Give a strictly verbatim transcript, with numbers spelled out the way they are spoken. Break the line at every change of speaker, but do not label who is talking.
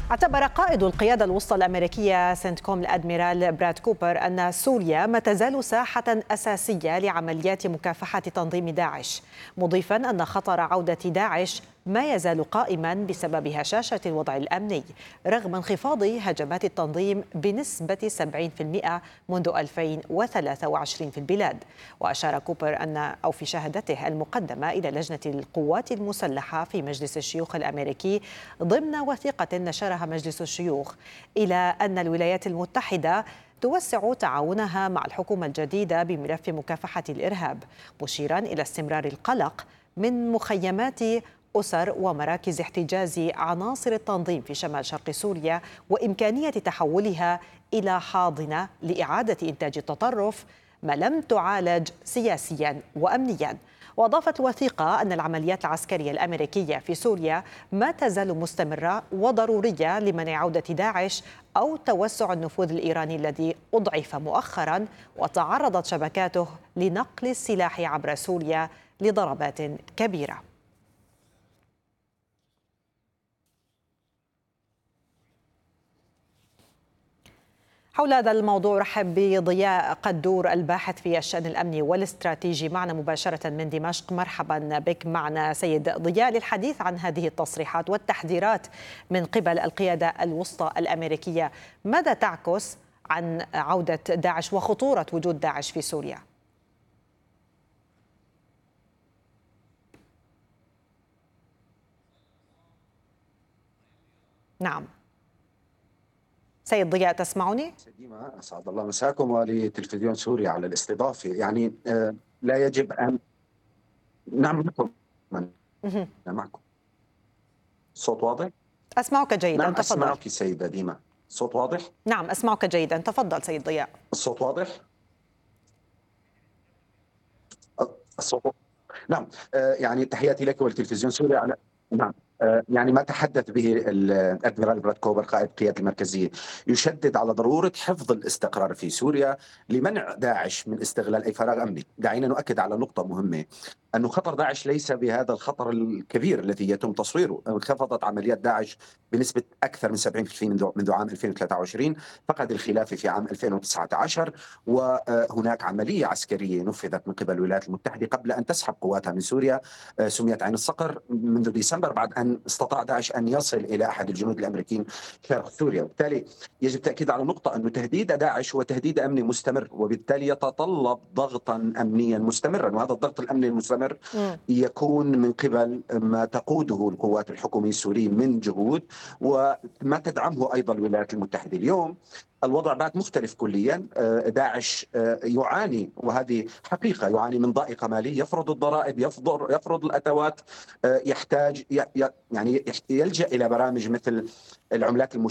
اعتبر قائد القيادة الوسطى الأمريكية سنتكوم الأدميرال براد كوبر أن سوريا ما تزال ساحة أساسية لعمليات مكافحة تنظيم داعش، مضيفا أن خطر عودة داعش ما يزال قائما بسبب هشاشة الوضع الأمني رغم انخفاض هجمات التنظيم بنسبة سبعين بالمئة منذ ألفين وثلاثة وعشرين في البلاد. وأشار كوبر أن أو في شهادته المقدمة إلى لجنة القوات المسلحة في مجلس الشيوخ الأمريكي ضمن وثيقة نشرها مجلس الشيوخ إلى أن الولايات المتحدة توسع تعاونها مع الحكومة الجديدة بملف مكافحة الإرهاب، مشيرا إلى استمرار القلق من مخيمات أسر ومراكز احتجاز عناصر التنظيم في شمال شرق سوريا وإمكانية تحولها إلى حاضنة لإعادة إنتاج التطرف ما لم تعالج سياسيا وأمنيا. وأضافت الوثيقة أن العمليات العسكرية الأمريكية في سوريا ما تزال مستمرة وضرورية لمنع عودة داعش أو توسع النفوذ الإيراني الذي أضعف مؤخرا وتعرضت شبكاته لنقل السلاح عبر سوريا لضربات كبيرة. حول هذا الموضوع رحب بضياء قدور الباحث في الشأن الأمني والاستراتيجي معنا مباشرة من دمشق. مرحبا بك معنا سيد ضياء للحديث عن هذه التصريحات والتحذيرات من قبل القيادة الوسطى الأمريكية. ماذا تعكس عن عودة داعش وخطورة وجود داعش في سوريا؟ نعم سيد ضياء تسمعني؟
ديما أسعد الله مساكم ولتلفزيون سوريا على الاستضافة. يعني آه لا يجب أن نعم معكم
مه.
معكم الصوت واضح؟
أسمعك جيدا
نعم
تفضل.
أسمعك سيدة ديما. الصوت واضح؟
نعم أسمعك جيدا تفضل سيد ضياء.
الصوت واضح؟ الصوت نعم. آه يعني تحياتي لك ولتلفزيون سوريا على نعم. آه يعني ما تحدث به الادميرال براد كوبر قائد القيادة المركزية يشدد على ضرورة حفظ الاستقرار في سوريا لمنع داعش من استغلال أي فراغ أمني. دعينا نؤكد على نقطة مهمة، أن خطر داعش ليس بهذا الخطر الكبير الذي يتم تصويره. انخفضت عمليات داعش بنسبة أكثر من سبعين بالمئة منذ منذ عام ألفين وثلاثة وعشرين، فقد الخلافة في عام ألفين وتسعة عشر، وهناك عملية عسكرية نفذت من قبل الولايات المتحدة قبل أن تسحب قواتها من سوريا، سميت عين الصقر، منذ ديسمبر بعد أن استطاع داعش أن يصل إلى أحد الجنود الأمريكيين شرق سوريا. وبالتالي يجب التأكيد على نقطة أن تهديد داعش هو تهديد أمني مستمر، وبالتالي يتطلب ضغطا أمنيا مستمرا، وهذا الضغط الأمني المستمر يكون من قبل ما تقوده القوات الحكومية السورية من جهود وما تدعمه أيضا الولايات المتحدة. اليوم الوضع بات مختلف كليا. داعش يعاني، وهذه حقيقة، يعاني من ضائقة مالية، يفرض الضرائب، يفرض يفرض الأتوات، يحتاج يعني يلجأ إلى برامج مثل العملات المشتركة